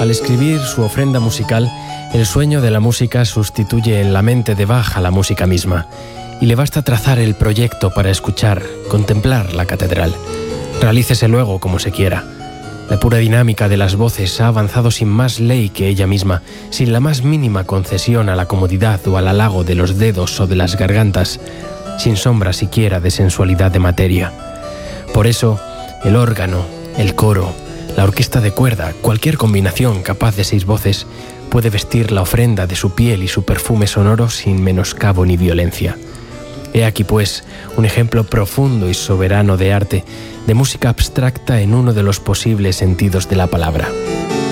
Al escribir su ofrenda musical, el sueño de la música sustituye en la mente de Bach a la música misma, y le basta trazar el proyecto para escuchar, contemplar la catedral. Realícese luego como se quiera. La pura dinámica de las voces ha avanzado sin más ley que ella misma, sin la más mínima concesión a la comodidad o al halago de los dedos o de las gargantas, sin sombra siquiera de sensualidad de materia. Por eso, el órgano, el coro, la orquesta de cuerda, cualquier combinación capaz de 6 voces, puede vestir la ofrenda de su piel y su perfume sonoro sin menoscabo ni violencia. He aquí, pues, un ejemplo profundo y soberano de arte, de música abstracta en uno de los posibles sentidos de la palabra.